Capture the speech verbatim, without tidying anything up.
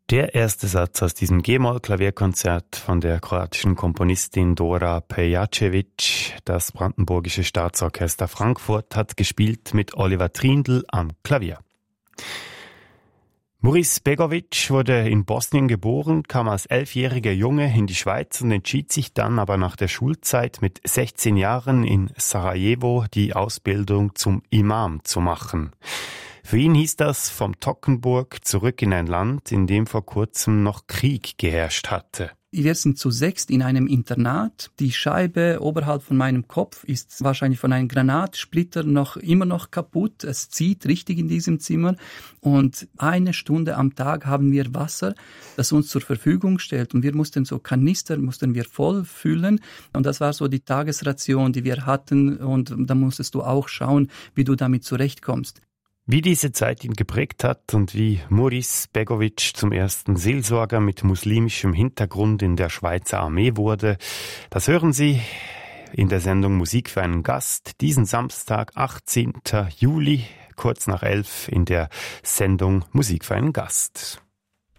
Der erste Satz aus diesem G-Moll-Klavierkonzert von der kroatischen Komponistin Dora Pejacevic. Das Brandenburgische Staatsorchester Frankfurt hat gespielt mit Oliver Trindl am Klavier. Muris Begovic wurde in Bosnien geboren, kam als elfjähriger Junge in die Schweiz und entschied sich dann aber nach der Schulzeit mit sechzehn Jahren in Sarajevo die Ausbildung zum Imam zu machen. Für ihn hieß das vom Toggenburg zurück in ein Land, in dem vor kurzem noch Krieg geherrscht hatte. Wir sind zu sechst in einem Internat. Die Scheibe oberhalb von meinem Kopf ist wahrscheinlich von einem Granatsplitter noch immer noch kaputt. Es zieht richtig in diesem Zimmer. Und eine Stunde am Tag haben wir Wasser, das uns zur Verfügung stellt. Und wir mussten so Kanister, mussten wir voll füllen. Und das war so die Tagesration, die wir hatten. Und da musstest du auch schauen, wie du damit zurechtkommst. Wie diese Zeit ihn geprägt hat und wie Muris Begovic zum ersten Seelsorger mit muslimischem Hintergrund in der Schweizer Armee wurde, das hören Sie in der Sendung Musik für einen Gast, diesen Samstag, achtzehnten Juli, kurz nach elf, in der Sendung Musik für einen Gast.